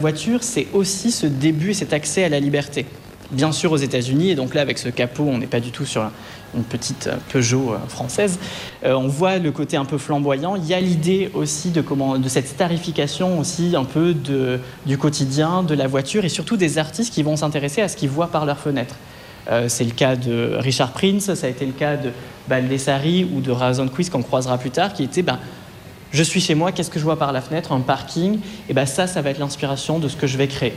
La voiture, c'est aussi ce début et cet accès à la liberté. Bien sûr aux États-Unis, et donc là avec ce capot, on n'est pas du tout sur une petite Peugeot française. On voit le côté un peu flamboyant. Il y a l'idée aussi de cette starification aussi un peu du quotidien, de la voiture, et surtout des artistes qui vont s'intéresser à ce qu'ils voient par leur fenêtre. C'est le cas de Richard Prince, ça a été le cas de Baldessari ou de Rosenquist qu'on croisera plus tard, qui était je suis chez moi, qu'est-ce que je vois par la fenêtre? Un parking, et ça va être l'inspiration de ce que je vais créer.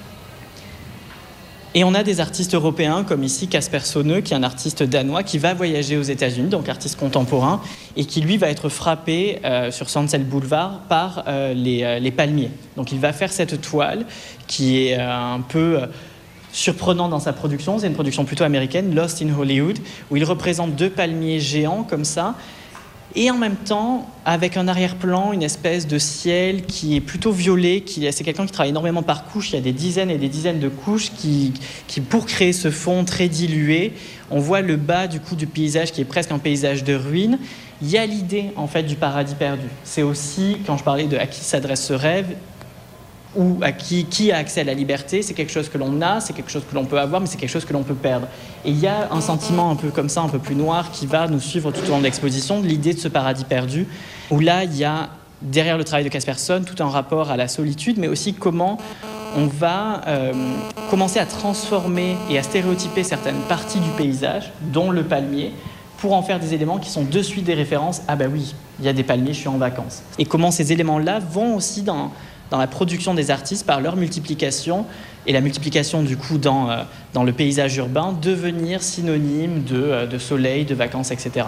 Et on a des artistes européens, comme ici Casper Sonne, qui est un artiste danois qui va voyager aux États-Unis, donc artiste contemporain, et qui lui va être frappé sur Sunset Boulevard par les palmiers. Donc il va faire cette toile qui est un peu surprenante dans sa production. C'est une production plutôt américaine, Lost in Hollywood, où il représente 2 palmiers géants comme ça, et en même temps, avec un arrière-plan, une espèce de ciel qui est plutôt violet. C'est quelqu'un qui travaille énormément par couches. Il y a des dizaines et des dizaines de couches qui pour créer ce fond très dilué, on voit le bas du paysage qui est presque un paysage de ruines. Il y a l'idée en fait du paradis perdu. C'est aussi, quand je parlais de à qui s'adresse ce rêve, ou à qui a accès à la liberté, c'est quelque chose que l'on a, c'est quelque chose que l'on peut avoir, mais c'est quelque chose que l'on peut perdre. Et il y a un sentiment un peu comme ça, un peu plus noir, qui va nous suivre tout au long de l'exposition, de l'idée de ce paradis perdu, où là, il y a, derrière le travail de Casper Sonne, tout un rapport à la solitude, mais aussi comment on va commencer à transformer et à stéréotyper certaines parties du paysage, dont le palmier, pour en faire des éléments qui sont de suite des références. Ah oui, il y a des palmiers, je suis en vacances. Et comment ces éléments-là vont aussi dans la production des artistes par leur multiplication, et la multiplication du coup dans le paysage urbain, devenir synonyme de soleil, de vacances, etc.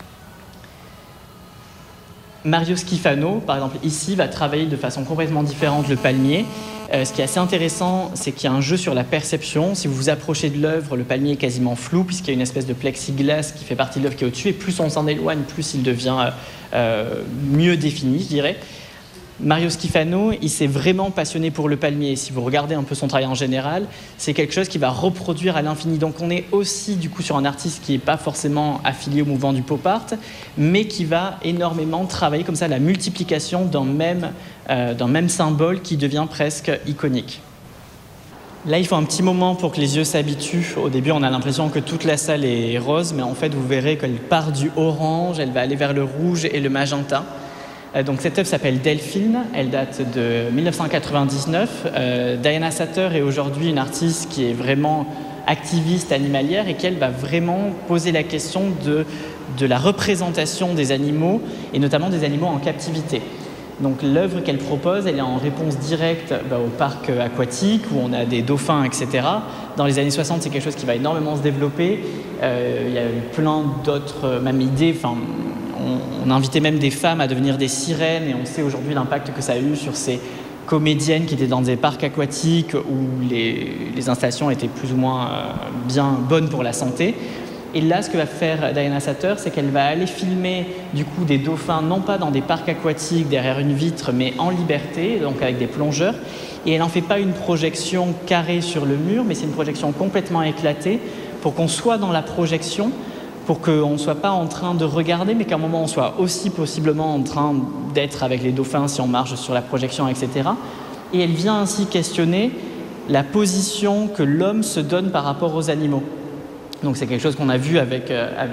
Mario Schifano, par exemple, ici, va travailler de façon complètement différente le palmier. Ce qui est assez intéressant, c'est qu'il y a un jeu sur la perception. Si vous vous approchez de l'œuvre, le palmier est quasiment flou, puisqu'il y a une espèce de plexiglas qui fait partie de l'œuvre qui est au-dessus, et plus on s'en éloigne, plus il devient mieux défini, je dirais. Mario Schifano, il s'est vraiment passionné pour le palmier. Si vous regardez un peu son travail en général, c'est quelque chose qui va reproduire à l'infini. Donc on est aussi du coup sur un artiste qui n'est pas forcément affilié au mouvement du pop art, mais qui va énormément travailler comme ça la multiplication d'un même symbole qui devient presque iconique. Là, il faut un petit moment pour que les yeux s'habituent. Au début, on a l'impression que toute la salle est rose, mais en fait, vous verrez qu'elle part du orange, elle va aller vers le rouge et le magenta. Donc cette œuvre s'appelle Delphine, elle date de 1999. Diana Satter est aujourd'hui une artiste qui est vraiment activiste animalière et qu'elle va vraiment poser la question de la représentation des animaux et notamment des animaux en captivité. Donc l'œuvre qu'elle propose, elle est en réponse directe au parc aquatique où on a des dauphins, etc. Dans les années 60, c'est quelque chose qui va énormément se développer. Il y a eu plein d'autres même idées. On a invité même des femmes à devenir des sirènes et on sait aujourd'hui l'impact que ça a eu sur ces comédiennes qui étaient dans des parcs aquatiques où les installations étaient plus ou moins bien bonnes pour la santé. Et là, ce que va faire Diana Satter, c'est qu'elle va aller filmer du coup des dauphins, non pas dans des parcs aquatiques derrière une vitre, mais en liberté, donc avec des plongeurs. Et elle n'en fait pas une projection carrée sur le mur, mais c'est une projection complètement éclatée pour qu'on soit dans la projection, pour qu'on ne soit pas en train de regarder, mais qu'à un moment on soit aussi possiblement en train d'être avec les dauphins si on marche sur la projection, etc. Et elle vient ainsi questionner la position que l'homme se donne par rapport aux animaux. Donc c'est quelque chose qu'on a vu avec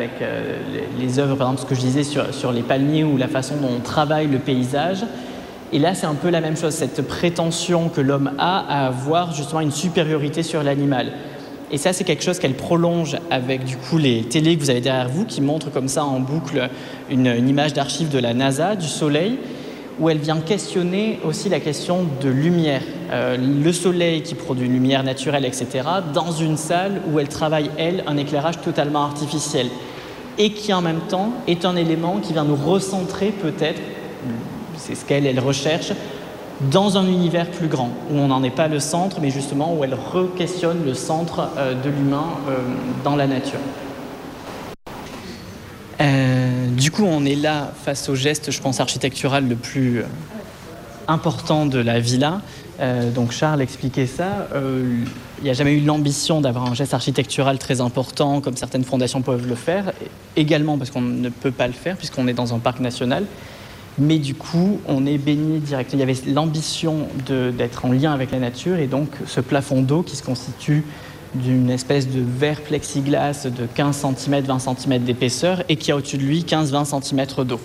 les œuvres, par exemple ce que je disais sur les palmiers ou la façon dont on travaille le paysage. Et là c'est un peu la même chose, cette prétention que l'homme a à avoir justement une supériorité sur l'animal. Et ça c'est quelque chose qu'elle prolonge avec du coup les télés que vous avez derrière vous qui montrent comme ça en boucle une image d'archive de la NASA, du soleil, où elle vient questionner aussi la question de lumière. Le soleil qui produit une lumière naturelle, etc., dans une salle où elle travaille, elle, un éclairage totalement artificiel et qui, en même temps, est un élément qui vient nous recentrer peut-être, c'est ce qu'elle recherche, dans un univers plus grand, où on n'en est pas le centre, mais justement où elle re-questionne le centre de l'humain dans la nature. Du coup, on est là face au geste, je pense, architectural le plus important de la villa. Donc Charles expliquait ça. Il n'y a jamais eu l'ambition d'avoir un geste architectural très important, comme certaines fondations peuvent le faire, également parce qu'on ne peut pas le faire, puisqu'on est dans un parc national. Mais du coup, on est baigné direct. Il y avait l'ambition d'être en lien avec la nature, et donc ce plafond d'eau qui se constitue d'une espèce de verre plexiglas de 15 cm, 20 cm d'épaisseur, et qui a au-dessus de lui 15-20 cm d'eau.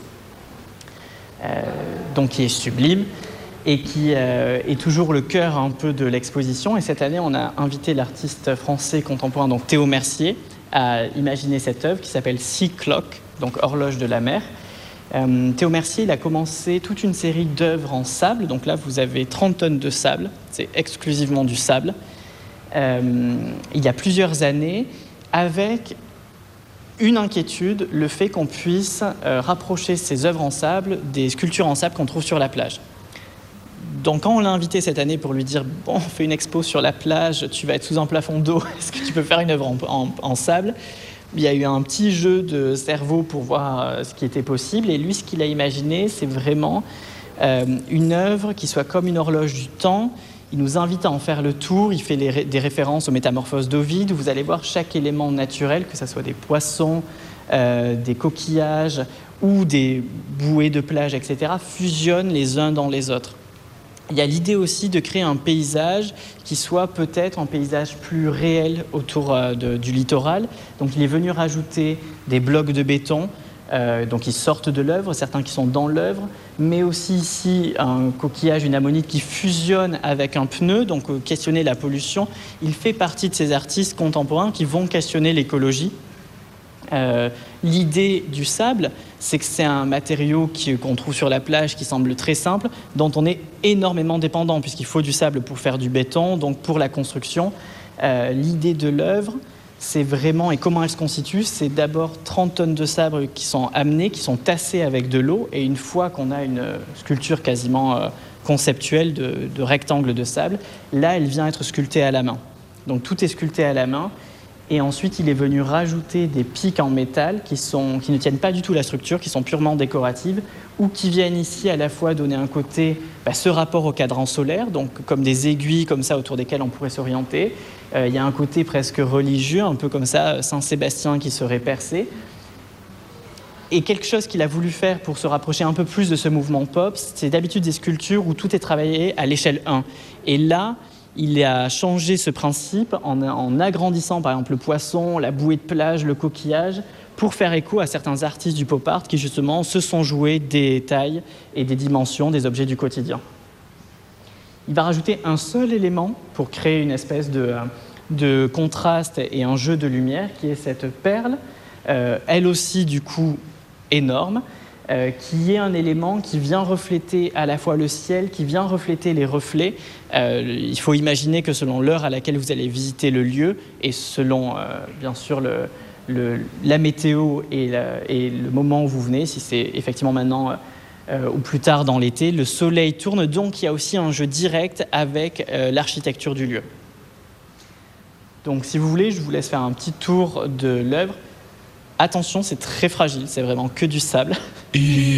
Donc qui est sublime, et qui est toujours le cœur un peu de l'exposition. Et cette année, on a invité l'artiste français contemporain, donc Théo Mercier, à imaginer cette œuvre qui s'appelle Sea Clock, donc horloge de la mer. Théo Mercier, il a commencé toute une série d'œuvres en sable. Donc là, vous avez 30 tonnes de sable, c'est exclusivement du sable. Il y a plusieurs années, avec une inquiétude, le fait qu'on puisse rapprocher ces œuvres en sable des sculptures en sable qu'on trouve sur la plage. Donc quand on l'a invité cette année pour lui dire « Bon, on fait une expo sur la plage, tu vas être sous un plafond d'eau, est-ce que tu peux faire une œuvre en sable ?» Il y a eu un petit jeu de cerveau pour voir ce qui était possible. Et lui, ce qu'il a imaginé, c'est vraiment une œuvre qui soit comme une horloge du temps. Il nous invite à en faire le tour. Il fait des références aux métamorphoses d'Ovide. Vous allez voir chaque élément naturel, que ce soit des poissons, des coquillages ou des bouées de plage, etc., fusionnent les uns dans les autres. Il y a l'idée aussi de créer un paysage qui soit peut-être un paysage plus réel autour du littoral. Donc il est venu rajouter des blocs de béton, donc ils sortent de l'œuvre, certains qui sont dans l'œuvre, mais aussi ici un coquillage, une ammonite qui fusionne avec un pneu, donc questionner la pollution. Il fait partie de ces artistes contemporains qui vont questionner l'écologie. L'idée du sable, c'est que c'est un matériau qu'on trouve sur la plage qui semble très simple, dont on est énormément dépendant, puisqu'il faut du sable pour faire du béton, donc pour la construction. L'idée de l'œuvre, c'est vraiment, et comment elle se constitue, c'est d'abord 30 tonnes de sable qui sont amenées, qui sont tassées avec de l'eau, et une fois qu'on a une sculpture quasiment conceptuelle de rectangle de sable, là, elle vient être sculptée à la main. Donc tout est sculpté à la main. Et ensuite, il est venu rajouter des pics en métal qui ne tiennent pas du tout la structure, qui sont purement décoratives, ou qui viennent ici à la fois donner un côté, ce rapport au cadran solaire, donc comme des aiguilles comme ça autour desquelles on pourrait s'orienter. Il y a un côté presque religieux, un peu comme ça, Saint-Sébastien qui serait percé. Et quelque chose qu'il a voulu faire pour se rapprocher un peu plus de ce mouvement pop, c'est d'habitude des sculptures où tout est travaillé à l'échelle 1. Et là, il a changé ce principe en agrandissant par exemple le poisson, la bouée de plage, le coquillage, pour faire écho à certains artistes du pop art qui justement se sont joués des tailles et des dimensions des objets du quotidien. Il va rajouter un seul élément pour créer une espèce de contraste et un jeu de lumière, qui est cette perle, elle aussi du coup énorme, qui est un élément qui vient refléter à la fois le ciel, qui vient refléter les reflets. Il faut imaginer que selon l'heure à laquelle vous allez visiter le lieu, et selon bien sûr la météo et le moment où vous venez, si c'est effectivement maintenant ou plus tard dans l'été, le soleil tourne, donc il y a aussi un jeu direct avec l'architecture du lieu. Donc si vous voulez, je vous laisse faire un petit tour de l'œuvre. Attention, c'est très fragile, c'est vraiment que du sable.